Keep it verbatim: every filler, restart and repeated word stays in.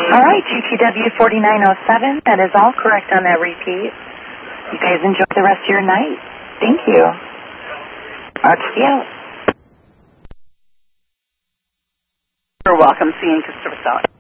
All right, G T W forty-nine oh seven, that is all correct on that repeat. You guys enjoy the rest of your night. Thank you. Oxy out. You're welcome. See you in Christopher South.